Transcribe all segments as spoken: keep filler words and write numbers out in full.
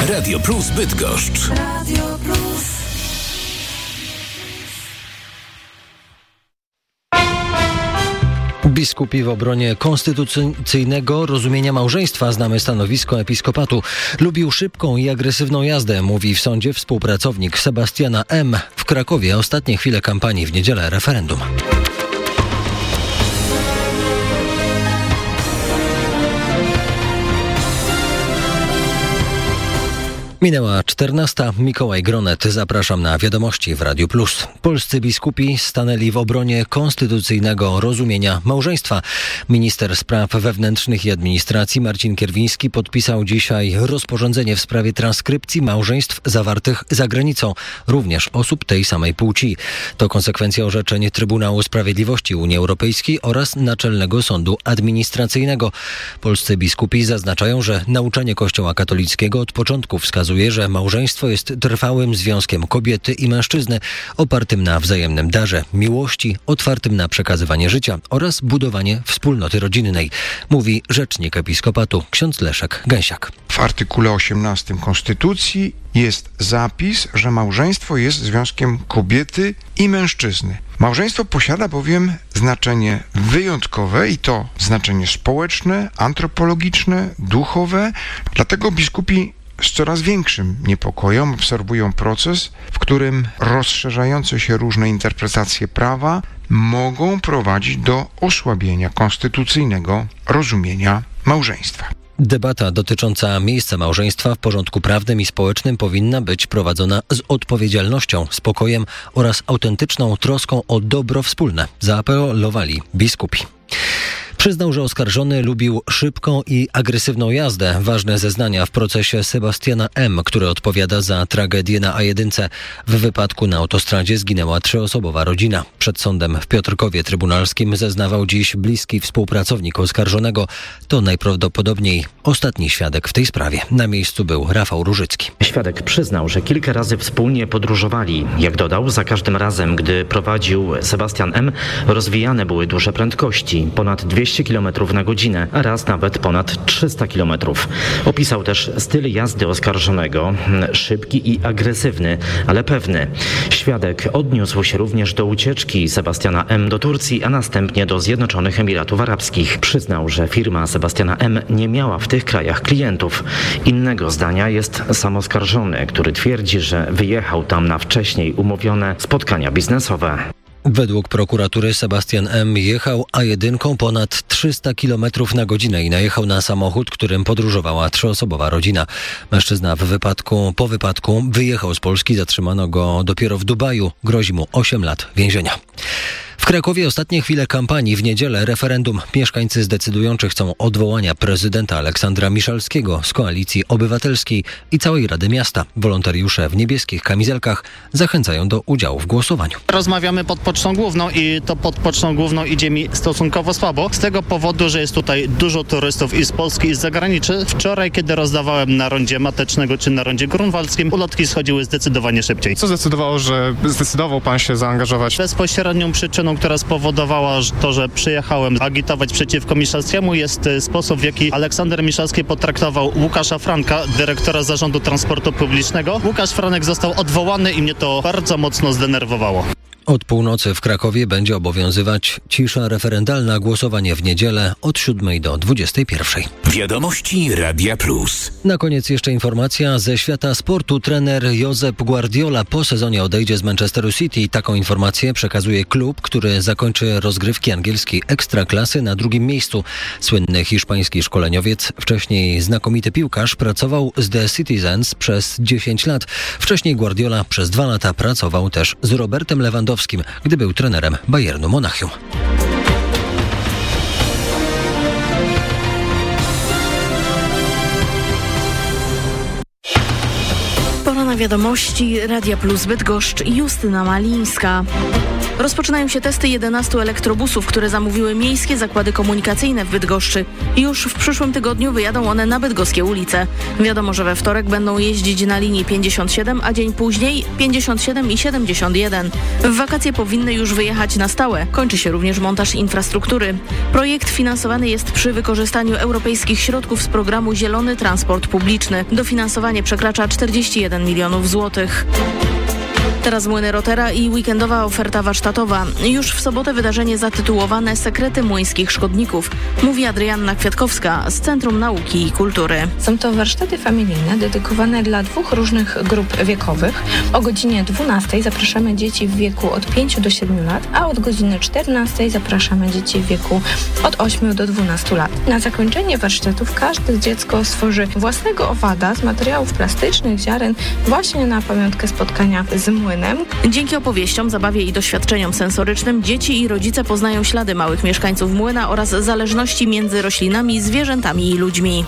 Radio Plus Bydgoszcz. Radio Plus. Biskupi w obronie konstytucyjnego rozumienia małżeństwa. Znamy stanowisko episkopatu. Lubił szybką i agresywną jazdę, mówi w sądzie współpracownik Sebastiana M. W Krakowie ostatnie chwile kampanii w niedzielę referendum. Minęła czternasta. Mikołaj Gronet. Zapraszam na wiadomości w Radiu Plus. Polscy biskupi stanęli w obronie konstytucyjnego rozumienia małżeństwa. Minister Spraw Wewnętrznych i Administracji Marcin Kierwiński podpisał dzisiaj rozporządzenie w sprawie transkrypcji małżeństw zawartych za granicą, również osób tej samej płci. To konsekwencja orzeczeń Trybunału Sprawiedliwości Unii Europejskiej oraz Naczelnego Sądu Administracyjnego. Polscy biskupi zaznaczają, że nauczanie Kościoła katolickiego od początku wskazuje, że małżeństwo jest trwałym związkiem kobiety i mężczyzny, opartym na wzajemnym darze, miłości, otwartym na przekazywanie życia oraz budowanie wspólnoty rodzinnej, mówi rzecznik episkopatu ksiądz Leszek Gęsiak. W artykule osiemnastym Konstytucji jest zapis, że małżeństwo jest związkiem kobiety i mężczyzny. Małżeństwo posiada bowiem znaczenie wyjątkowe i to znaczenie społeczne, antropologiczne, duchowe. Dlatego biskupi z coraz większym niepokojem obserwują proces, w którym rozszerzające się różne interpretacje prawa mogą prowadzić do osłabienia konstytucyjnego rozumienia małżeństwa. Debata dotycząca miejsca małżeństwa w porządku prawnym i społecznym powinna być prowadzona z odpowiedzialnością, spokojem oraz autentyczną troską o dobro wspólne, zaapelowali biskupi. Przyznał, że oskarżony lubił szybką i agresywną jazdę. Ważne zeznania w procesie Sebastiana M., który odpowiada za tragedię na A jeden. W wypadku na autostradzie zginęła trzyosobowa rodzina. Przed sądem w Piotrkowie Trybunalskim zeznawał dziś bliski współpracownik oskarżonego. To najprawdopodobniej ostatni świadek w tej sprawie. Na miejscu był Rafał Różycki. Świadek przyznał, że kilka razy wspólnie podróżowali. Jak dodał, za każdym razem, gdy prowadził Sebastian M., rozwijane były duże prędkości, ponad dwieście kilometrów na godzinę, a raz nawet ponad trzysta kilometrów. Opisał też styl jazdy oskarżonego, szybki i agresywny, ale pewny. Świadek odniósł się również do ucieczki Sebastiana M. do Turcji, a następnie do Zjednoczonych Emiratów Arabskich. Przyznał, że firma Sebastiana M. nie miała w tych krajach klientów. Innego zdania jest sam oskarżony, który twierdzi, że wyjechał tam na wcześniej umówione spotkania biznesowe. Według prokuratury Sebastian M. jechał A jeden ponad trzysta kilometrów na godzinę i najechał na samochód, którym podróżowała trzyosobowa rodzina. Mężczyzna w wypadku, po wypadku wyjechał z Polski, zatrzymano go dopiero w Dubaju. Grozi mu osiem lat więzienia. W Krakowie ostatnie chwile kampanii w niedzielę referendum. Mieszkańcy zdecydują, czy chcą odwołania prezydenta Aleksandra Miszalskiego z Koalicji Obywatelskiej i całej Rady Miasta. Wolontariusze w niebieskich kamizelkach zachęcają do udziału w głosowaniu. Rozmawiamy pod Pocztą Główną i to pod Pocztą Główną idzie mi stosunkowo słabo. Z tego powodu, że jest tutaj dużo turystów i z Polski i z zagranicy. Wczoraj, kiedy rozdawałem na rondzie Matecznego czy na rondzie grunwaldzkim, ulotki schodziły zdecydowanie szybciej. Co zdecydowało, że zdecydował pan się zaangażować? Bezpośrednią przyczyną, która spowodowała to, że przyjechałem agitować przeciwko Miszalskiemu, jest sposób, w jaki Aleksander Miszalski potraktował Łukasza Franka, dyrektora Zarządu Transportu Publicznego. Łukasz Franek został odwołany i mnie to bardzo mocno zdenerwowało. Od północy w Krakowie będzie obowiązywać cisza referendalna. Głosowanie w niedzielę od siódmej do dwudziestej pierwszej. Wiadomości Radia Plus. Na koniec jeszcze informacja ze świata sportu. Trener Josep Guardiola po sezonie odejdzie z Manchesteru City. Taką informację przekazuje klub, który zakończy rozgrywki angielskiej ekstraklasy na drugim miejscu. Słynny hiszpański szkoleniowiec, wcześniej znakomity piłkarz, pracował z The Citizens przez dziesięć lat. Wcześniej Guardiola przez dwa lata pracował też z Robertem Lewandowskim, gdy był trenerem Bayernu Monachium. Pora na wiadomości Radia Plus Bydgoszcz. Justyna Malińska. Rozpoczynają się testy jedenastu elektrobusów, które zamówiły miejskie zakłady komunikacyjne w Bydgoszczy. Już w przyszłym tygodniu wyjadą one na bydgoskie ulice. Wiadomo, że we wtorek będą jeździć na linii pięćdziesiąt siedem, a dzień później pięćdziesiąt siedem i siedemdziesiąt jeden. W wakacje powinny już wyjechać na stałe. Kończy się również montaż infrastruktury. Projekt finansowany jest przy wykorzystaniu europejskich środków z programu Zielony Transport Publiczny. Dofinansowanie przekracza czterdzieści jeden milionów złotych. Teraz młyny Rotera i weekendowa oferta warsztatowa. Już w sobotę wydarzenie zatytułowane Sekrety młyńskich szkodników. Mówi Adrianna Kwiatkowska z Centrum Nauki i Kultury. Są to warsztaty familijne dedykowane dla dwóch różnych grup wiekowych. O godzinie dwunastej zapraszamy dzieci w wieku od pięciu do siedmiu lat, a od godziny czternastej zapraszamy dzieci w wieku od ośmiu do dwunastu lat. Na zakończenie warsztatów każde dziecko stworzy własnego owada z materiałów plastycznych, ziaren właśnie na pamiątkę spotkania z młynem. Dzięki opowieściom, zabawie i doświadczeniom sensorycznym dzieci i rodzice poznają ślady małych mieszkańców młyna oraz zależności między roślinami, zwierzętami i ludźmi.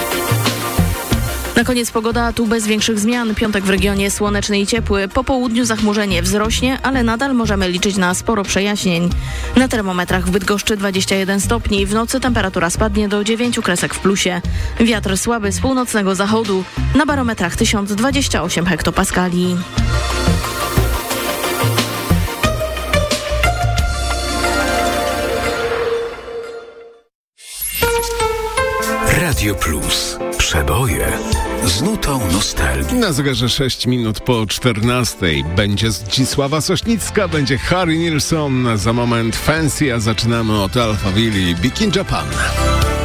Na koniec pogoda, tu bez większych zmian. Piątek w regionie słoneczny i ciepły. Po południu zachmurzenie wzrośnie, ale nadal możemy liczyć na sporo przejaśnień. Na termometrach w Bydgoszczy dwadzieścia jeden stopni. W nocy temperatura spadnie do dziewięciu kresek w plusie. Wiatr słaby z północnego zachodu. Na barometrach tysiąc dwadzieścia osiem hektopaskali. Radio Plus. Przeboje z nutą nostalgii. Na zegarze sześć minut po czternastej. Będzie Zdzisława Sośnicka, będzie Harry Nilsson. Za moment Fancy, a zaczynamy od Alphaville i Big in Japan.